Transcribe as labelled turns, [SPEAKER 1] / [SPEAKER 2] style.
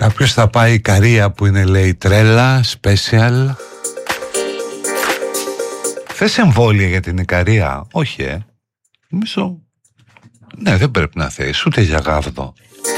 [SPEAKER 1] Κάποιος θα πάει Ικαρία που είναι, λέει, τρέλα, special. Θες εμβόλια για την Ικαρία? Όχι, νομίζω. Ναι, δεν πρέπει να θες, ούτε για γάβδο.